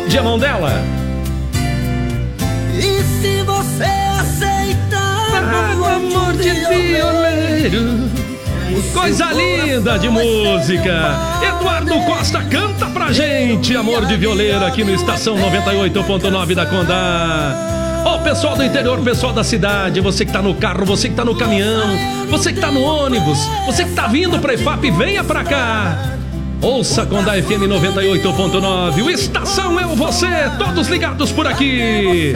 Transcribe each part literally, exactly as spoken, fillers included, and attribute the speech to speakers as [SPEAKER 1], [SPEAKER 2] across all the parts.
[SPEAKER 1] Pede a mão dela.
[SPEAKER 2] E se você aceitar,
[SPEAKER 1] Ah, amor de violeiro. Coisa linda de música. Eduardo Costa canta pra gente Amor de Violeiro aqui no Estação noventa e oito ponto nove da Condá. Ó, oh, pessoal do interior, pessoal da cidade, você que tá no carro, você que tá no caminhão, você que tá no ônibus, você que tá vindo pra I F A P, venha pra cá. Ouça Condá F M noventa e oito ponto nove. O Estação Eu Você, todos ligados por aqui.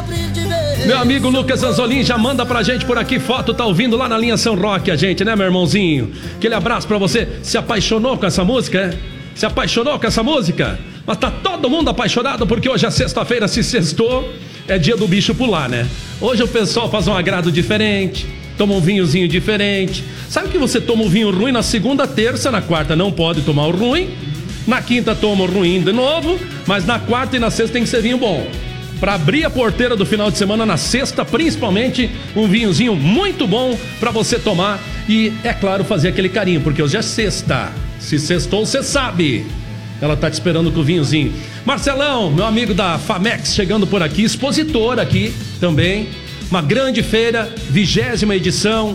[SPEAKER 1] Meu amigo Lucas Anzolin já manda pra gente por aqui foto, tá ouvindo lá na linha São Roque a gente, né, meu irmãozinho? Aquele abraço pra você. Se apaixonou com essa música, é? Se apaixonou com essa música? Mas tá todo mundo apaixonado porque hoje é sexta-feira, se sextou, é dia do bicho pular, né? Hoje o pessoal faz um agrado diferente, toma um vinhozinho diferente. Sabe que você toma um vinho ruim na segunda, terça, na quarta não pode tomar o ruim, na quinta toma o ruim de novo, mas na quarta e na sexta tem que ser vinho bom. Para abrir a porteira do final de semana, na sexta, principalmente, um vinhozinho muito bom para você tomar. E, é claro, fazer aquele carinho, porque hoje é sexta. Se sextou, você sabe. Ela tá te esperando com o vinhozinho. Marcelão, meu amigo da Famex, chegando por aqui, expositor aqui também. Uma grande feira, vigésima edição.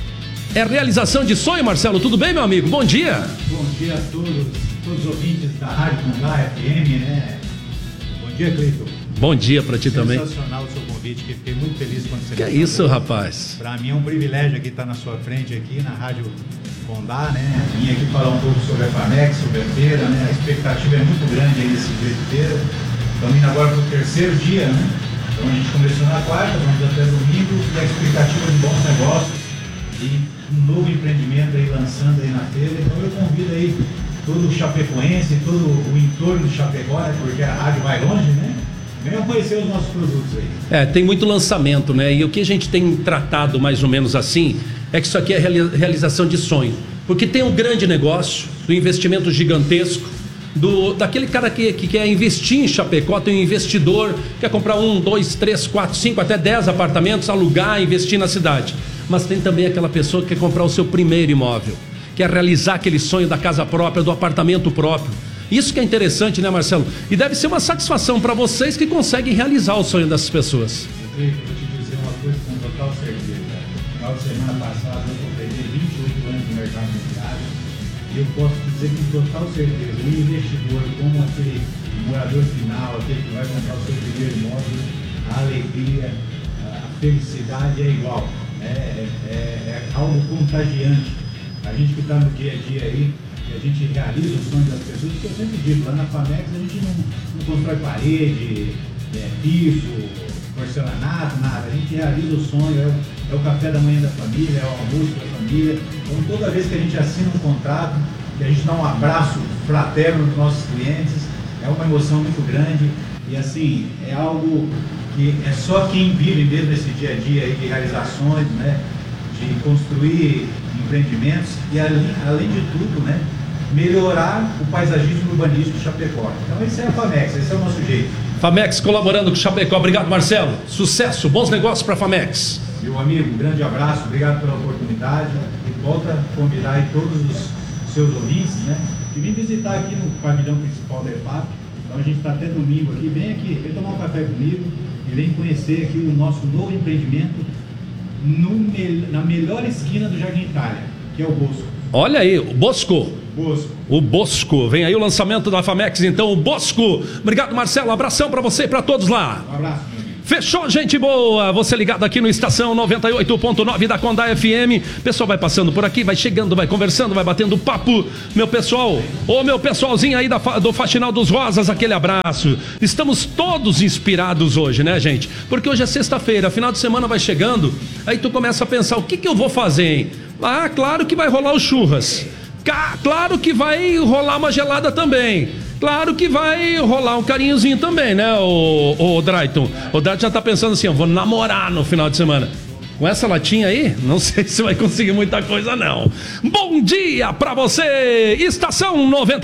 [SPEAKER 1] É realização de sonho, Marcelo. Tudo bem, meu amigo? Bom dia.
[SPEAKER 3] Bom dia a todos, todos os ouvintes da Rádio Condá F M, né? Bom dia, Cleiton.
[SPEAKER 1] Bom dia pra ti também.
[SPEAKER 3] Sensacional o seu convite, que fiquei muito feliz quando você
[SPEAKER 1] Que
[SPEAKER 3] me
[SPEAKER 1] é isso,
[SPEAKER 3] falou.
[SPEAKER 1] rapaz?
[SPEAKER 3] Para mim é um privilégio aqui estar na sua frente aqui na Rádio Condá, né? Vim aqui falar um pouco sobre a Famex, sobre a feira, né? A expectativa é muito grande aí nesse dia de feira. Estamos indo agora para o terceiro dia, né? Então a gente começou na quarta, vamos até domingo, e a expectativa de bons negócios e um novo empreendimento aí lançando aí na feira. Então eu convido aí todo o chapecoense, todo o entorno de Chapecó, né? Porque a rádio vai longe, né? Venham conhecer os nossos produtos aí.
[SPEAKER 1] É, tem muito lançamento, né? E o que a gente tem tratado mais ou menos assim é que isso aqui é realização de sonho. Porque tem um grande negócio, do investimento gigantesco, do, daquele cara que, que quer investir em Chapecó, tem um investidor, quer comprar um, dois, três, quatro, cinco, até dez apartamentos, alugar, investir na cidade. Mas tem também aquela pessoa que quer comprar o seu primeiro imóvel, quer realizar aquele sonho da casa própria, do apartamento próprio. Isso que é interessante, né, Marcelo? E deve ser uma satisfação para vocês que conseguem realizar o sonho dessas pessoas.
[SPEAKER 3] Eu vou te dizer uma coisa com total certeza. No final de semana passada eu completei vinte e oito anos no mercado imobiliário e eu posso dizer com total certeza, o investidor, como aquele morador final, aquele que vai comprar o seu primeiro imóvel, a alegria, a felicidade é igual. É, é, é algo contagiante. A gente que está no dia a dia aí, a gente realiza o sonho das pessoas, porque eu sempre digo, lá na Famex a gente não, não constrói parede, é, piso, porcelanato, nada. A gente realiza o sonho, é o, é o café da manhã da família, é o almoço da família. Então toda vez que a gente assina um contrato, que a gente dá um abraço fraterno nos nossos clientes, é uma emoção muito grande. E assim, é algo que é só quem vive mesmo esse dia a dia aí de realizações, né? De construir empreendimentos e além, além de tudo, né? Melhorar o paisagismo urbanístico de Chapecó. Então esse é a Famex, esse é o nosso jeito.
[SPEAKER 1] Famex colaborando com Chapecó. Obrigado, Marcelo. Sucesso, bons negócios para a Famex.
[SPEAKER 3] Meu amigo, um grande abraço, obrigado pela oportunidade e volta a convidar aí todos os seus ouvintes, né? Que vem visitar aqui no pavilhão principal da E F A P. Então a gente está até domingo aqui, vem aqui, vem tomar um café comigo e vem conhecer aqui o nosso novo empreendimento no, na melhor esquina do Jardim Itália, que é o Bosco.
[SPEAKER 1] Olha aí, o Bosco.
[SPEAKER 3] Bosco.
[SPEAKER 1] O Bosco, vem aí o lançamento da Famex, então, o Bosco. Obrigado, Marcelo, um abração pra você e pra todos lá.
[SPEAKER 3] Um abraço, meu amigo.
[SPEAKER 1] Fechou, gente boa, você ligado aqui no Estação noventa e oito ponto nove da Condá F M. Pessoal vai passando por aqui, vai chegando, vai conversando, vai batendo papo. Meu pessoal, ô meu pessoalzinho aí da, do Faxinal dos Rosas, aquele abraço. Estamos todos inspirados hoje, né, gente? Porque hoje é sexta-feira, final de semana vai chegando. Aí tu começa a pensar, o que que eu vou fazer, hein? Ah, claro que vai rolar os churras. Claro que vai rolar uma gelada também. Claro que vai rolar um carinhozinho também, né, o, o Drayton? O Drayton já tá pensando assim, eu vou namorar no final de semana. Com essa latinha aí, não sei se vai conseguir muita coisa, não. Bom dia pra você, Estação noventa